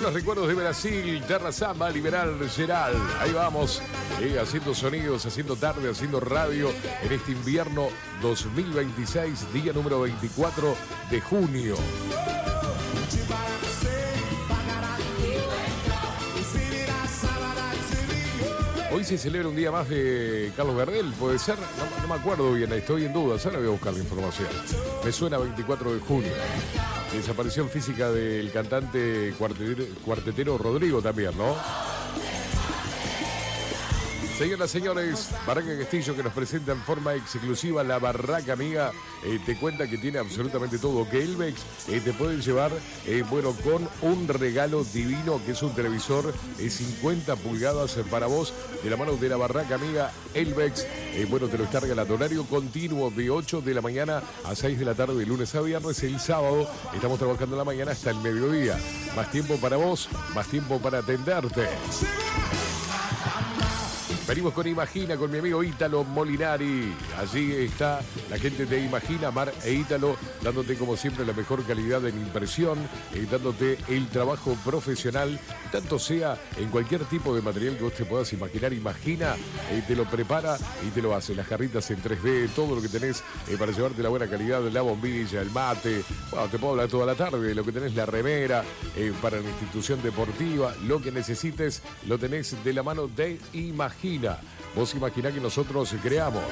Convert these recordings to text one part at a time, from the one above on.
Algunos recuerdos de Brasil, Terra Samba, Liberal Geral. Ahí vamos, haciendo sonidos, haciendo tarde, haciendo radio en este invierno 2026, día número 24 de junio. Hoy se celebra un día más de Carlos Gardel, puede ser, no me acuerdo bien, estoy en duda, ahora voy a buscar la información. Me suena 24 de junio. Desaparición física del cantante cuartetero Rodrigo también, ¿no? Señoras y señores, Barraca Castillo, que nos presenta en forma exclusiva la Barraca Amiga, te cuenta que tiene absolutamente todo, que Elvex te puede llevar, con un regalo divino, que es un televisor 50 pulgadas para vos, de la mano de la Barraca Amiga Elvex. Te lo carga el horario continuo de 8 de la mañana a 6 de la tarde, de lunes a viernes. El sábado estamos trabajando en la mañana hasta el mediodía. Más tiempo para vos, más tiempo para atenderte. Venimos con Imagina, con mi amigo Ítalo Molinari. Allí está la gente de Imagina, Mar e Ítalo, dándote como siempre la mejor calidad en impresión, dándote el trabajo profesional, tanto sea en cualquier tipo de material que vos te puedas imaginar. Imagina, te lo prepara y te lo hace. Las jarritas en 3D, todo lo que tenés para llevarte la buena calidad, la bombilla, el mate. Bueno, te puedo hablar toda la tarde de lo que tenés, la remera, para la institución deportiva. Lo que necesites lo tenés de la mano de Imagina. Vos imaginá que nosotros creamos.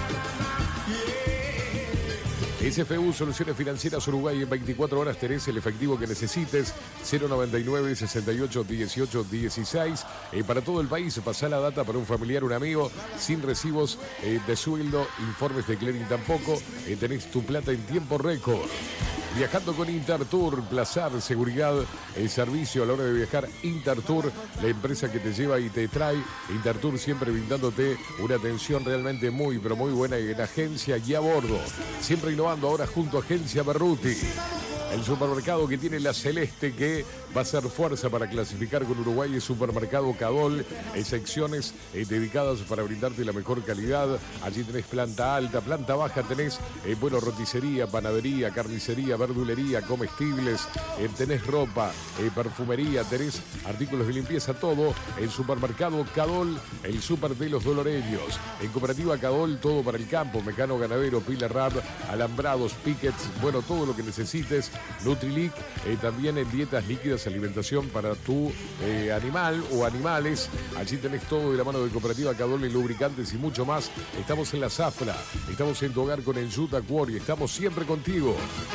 SFU Soluciones Financieras Uruguay, en 24 horas tenés el efectivo que necesites. 099 68 18 16. Para todo el país, pasá la data para un familiar, un amigo, sin recibos de sueldo, informes de clearing tampoco. Tenés tu plata en tiempo récord. Viajando con Intertour, placer, seguridad, el servicio a la hora de viajar. Intertour, la empresa que te lleva y te trae. Intertour siempre brindándote una atención realmente muy, pero muy buena en agencia y a bordo. Siempre innovando ahora junto a Agencia Berruti. El supermercado que tiene la celeste, que va a ser fuerza para clasificar con Uruguay, es Supermercado Cadol. Secciones dedicadas para brindarte la mejor calidad. Allí tenés planta alta, planta baja, tenés roticería, panadería, carnicería, verdulería, comestibles, tenés ropa, perfumería, tenés artículos de limpieza, todo en Supermercado Cadol, el super de los doloreños. En Cooperativa Cadol, todo para el campo, mecano ganadero, pila rap, alambrados, pickets, todo lo que necesites. Nutrilic, también en dietas líquidas, alimentación para tu animal o animales. Allí tenés todo de la mano de Cooperativa Cadol, en lubricantes y mucho más. Estamos en la Zafra, estamos en tu hogar con Enjuta Quarry, estamos siempre contigo.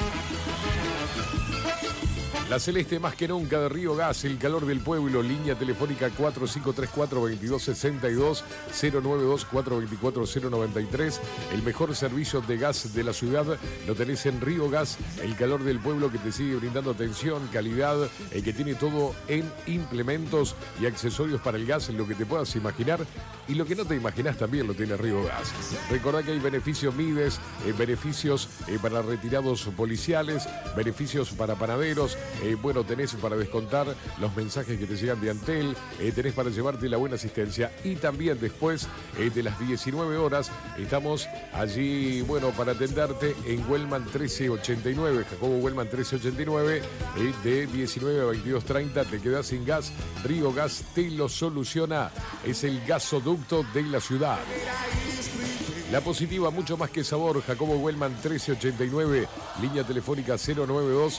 La celeste más que nunca de Río Gas, el calor del pueblo, línea telefónica 4534-2262, 092-424-093. El mejor servicio de gas de la ciudad lo tenés en Río Gas, el calor del pueblo, que te sigue brindando atención, calidad, que tiene todo en implementos y accesorios para el gas, lo que te puedas imaginar y lo que no te imaginas también lo tiene Río Gas. Recordá que hay beneficios Mides, beneficios para retirados policiales, beneficios para panaderos. Tenés para descontar los mensajes que te llegan de Antel, tenés para llevarte la buena asistencia, y también después de las 19 horas estamos allí, para atenderte en Wellman 1389, Jacobo Wellman 1389, de 19 a 22:30. Te quedás sin gas, Río Gas te lo soluciona, es el gasoducto de la ciudad. La Positiva, mucho más que sabor, Jacobo Wellman 1389, línea telefónica 092